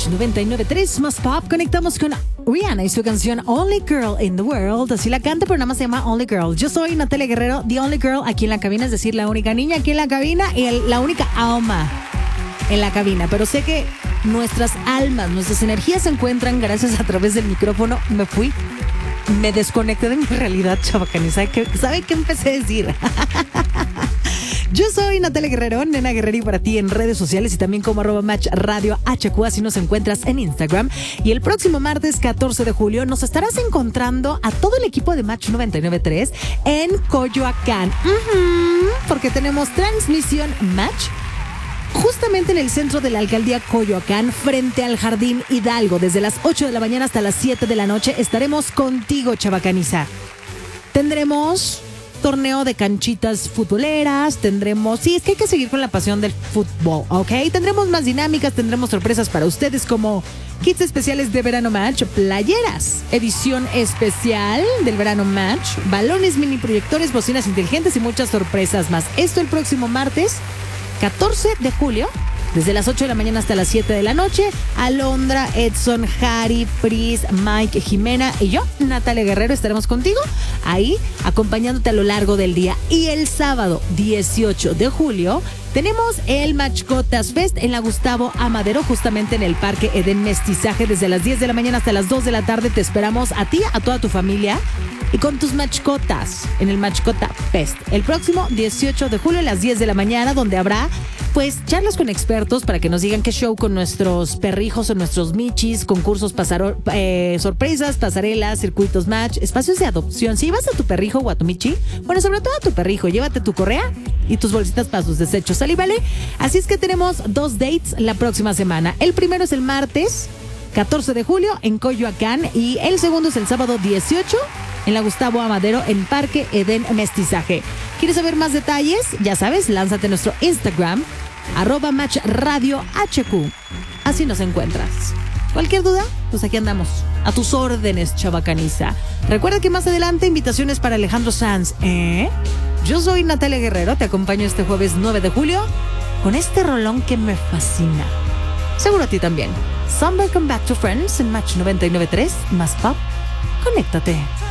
Match 99.3 más pop. Conectamos con Rihanna y su canción Only Girl in the World. Así la canta, pero nada más se llama Only Girl. Yo soy Natalia Guerrero, the only girl aquí en la cabina, es decir, la única niña aquí en la cabina y la única alma en la cabina. Pero sé que nuestras almas, nuestras energías se encuentran gracias a través del micrófono. Me desconecté de mi realidad, chavacani. ¿Sabe qué empecé a decir? Yo soy Natalia Guerrero, Nena Guerrero, para ti en redes sociales y también como @Match Radio HQ, así nos encuentras en Instagram. Y el próximo martes 14 de julio nos estarás encontrando a todo el equipo de Match 99.3 en Coyoacán. Porque tenemos transmisión Match justamente en el centro de la alcaldía Coyoacán, frente al Jardín Hidalgo. Desde las 8 de la mañana hasta las 7 de la noche estaremos contigo, chabacaniza. Tendremos torneo de canchitas futboleras, sí, es que hay que seguir con la pasión del fútbol, ¿ok? Tendremos más dinámicas, tendremos sorpresas para ustedes como kits especiales de Verano Match, playeras, edición especial del Verano Match, balones, mini proyectores, bocinas inteligentes y muchas sorpresas más. Esto el próximo martes 14 de julio, desde las 8 de la mañana hasta las 7 de la noche. Alondra, Edson, Harry, Pris, Mike, Jimena y yo, Natalia Guerrero, estaremos contigo ahí acompañándote a lo largo del día. Y el sábado 18 de julio tenemos el Mascotas Fest en la Gustavo Amadero, justamente en el Parque Edén Mestizaje. Desde las 10 de la mañana hasta las 2 de la tarde te esperamos a ti, a toda tu familia y con tus mascotas en el Mascota Fest. El próximo 18 de julio a las 10 de la mañana, donde habrá pues charlas con expertos para que nos digan qué show con nuestros perrijos o nuestros michis, concursos, sorpresas, pasarelas, circuitos match, espacios de adopción. Si llevas a tu perrijo o a tu michi, bueno, sobre todo a tu perrijo, llévate tu correa y tus bolsitas para sus desechos, ¿sale? ¿Vale? Así es que tenemos 2 dates la próxima semana. El primero es el martes 14 de julio en Coyoacán y el segundo es el sábado 18 en la Gustavo Amadero en Parque Edén Mestizaje. ¿Quieres saber más detalles? Ya sabes, lánzate a nuestro Instagram @Match Radio HQ. Así nos encuentras. Cualquier duda, pues aquí andamos. A tus órdenes, chabacaniza. Recuerda que más adelante invitaciones para Alejandro Sanz, Yo soy Natalia Guerrero, te acompaño este jueves 9 de julio con este rolón que me fascina. Seguro a ti también. Somebody Come Back to Friends en Match 99.3 más pop. Conéctate.